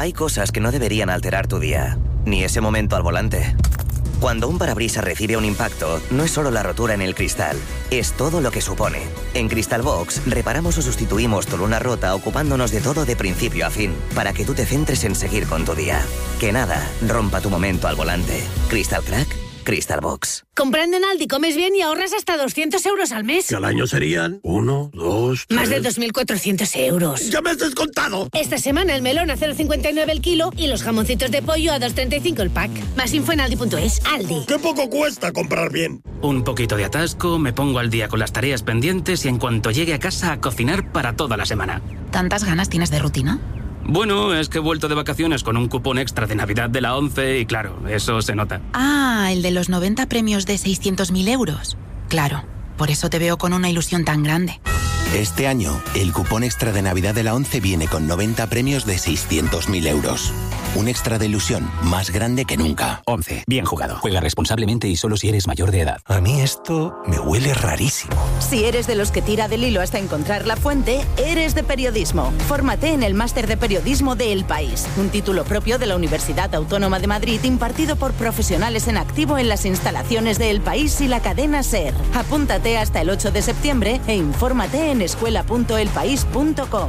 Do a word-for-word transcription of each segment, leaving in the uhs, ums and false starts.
Hay cosas que no deberían alterar tu día, ni ese momento al volante. Cuando un parabrisas recibe un impacto, no es solo la rotura en el cristal, es todo lo que supone. En Crystal Box, reparamos o sustituimos tu luna rota ocupándonos de todo de principio a fin, para que tú te centres en seguir con tu día. Que nada rompa tu momento al volante. Crystal Crack, Crystal Box. Comprando en Aldi comes bien y ahorras hasta doscientos euros al mes. Que al año serían uno, dos, tres... Más de dos mil cuatrocientos euros. ¡Ya me has descontado! Esta semana el melón a cero coma cincuenta y nueve el kilo y los jamoncitos de pollo a dos coma treinta y cinco el pack. Más info en aldi punto es. Aldi. ¡Qué poco cuesta comprar bien! Un poquito de atasco, me pongo al día con las tareas pendientes y en cuanto llegue a casa a cocinar para toda la semana. ¿Tantas ganas tienes de rutina? Bueno, es que he vuelto de vacaciones con un cupón extra de Navidad de la ONCE y claro, eso se nota. Ah, el de los noventa premios de seiscientos mil euros. Claro, por eso te veo con una ilusión tan grande. Este año, el cupón extra de Navidad de la ONCE viene con noventa premios de seiscientos mil euros. Un extra de ilusión más grande que nunca. ONCE. Bien jugado. Juega responsablemente y solo si eres mayor de edad. A mí esto me huele rarísimo. Si eres de los que tira del hilo hasta encontrar la fuente, eres de periodismo. Fórmate en el Máster de Periodismo de El País, un título propio de la Universidad Autónoma de Madrid impartido por profesionales en activo en las instalaciones de El País y la cadena SER. Apúntate hasta el ocho de septiembre e infórmate en escuela punto el país punto com.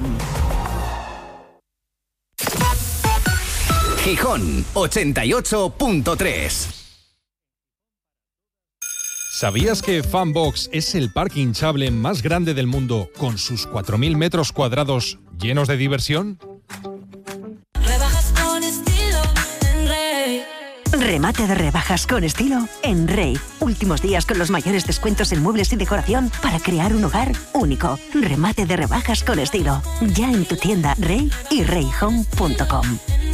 Gijón, ochenta y ocho punto tres. ¿Sabías que Fanbox es el parque hinchable más grande del mundo con sus cuatro mil metros cuadrados llenos de diversión? Rebajas con estilo en Rey. Remate de rebajas con estilo en Rey. Últimos días con los mayores descuentos en muebles y decoración para crear un hogar único. Remate de rebajas con estilo. Ya en tu tienda Rey y rey home punto com.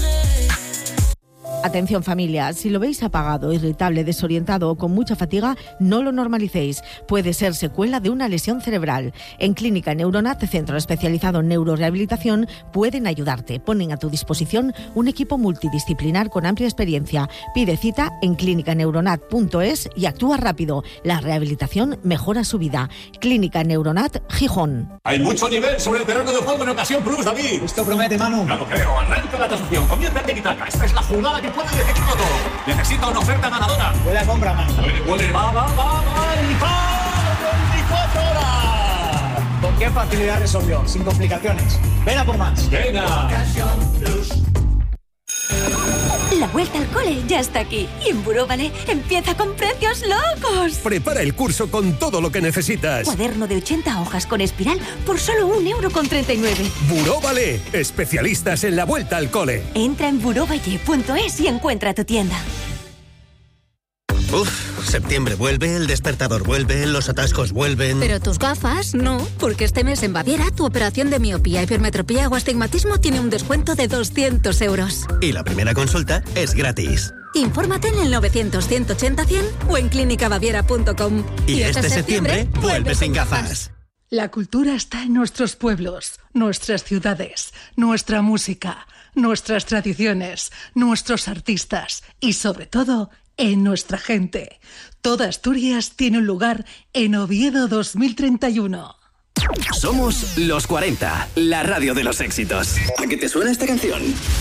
Atención familia, si lo veis apagado, irritable, desorientado o con mucha fatiga, no lo normalicéis. Puede ser secuela de una lesión cerebral. En Clínica Neuronat, centro especializado en neurorehabilitación, pueden ayudarte. Ponen a tu disposición un equipo multidisciplinar con amplia experiencia. Pide cita en clínica neuronat punto es y actúa rápido. La rehabilitación mejora su vida. Clínica Neuronat, Gijón. Hay mucho nivel sobre el terreno de juego en Ocasión Plus, David. Esto promete, Manu. No lo creo. Arranca la transacción. Comienza el tiki-taka. Esta es la jugada que puede decidirlo todo. Necesita una oferta ganadora. Buena compra, Manu. Huele, huele, va, va, va, va. Y va. veinticuatro horas. ¿Con qué facilidad resolvió? Sin complicaciones. Ven a por más. Venga. Ocasión Plus. La vuelta al cole ya está aquí y en Buró Vale empieza con precios locos. Prepara el curso con todo lo que necesitas. Cuaderno de ochenta hojas con espiral por solo un euro con treinta y nueve. Buró Vale, especialistas en la vuelta al cole. Entra en buró valle punto es y encuentra tu tienda. Uf, septiembre vuelve, el despertador vuelve, los atascos vuelven... Pero tus gafas, no, porque este mes en Baviera tu operación de miopía, hipermetropía o astigmatismo tiene un descuento de doscientos euros. Y la primera consulta es gratis. Infórmate en el novecientos, ciento ochenta, cien o en clínica baviera punto com. Y, y este, este septiembre, septiembre vuelve sin gafas. La cultura está en nuestros pueblos, nuestras ciudades, nuestra música, nuestras tradiciones, nuestros artistas y sobre todo... en nuestra gente. Toda Asturias tiene un lugar en Oviedo dos mil treinta y uno. Somos los cuarenta, la radio de los éxitos. ¿A qué te suena esta canción?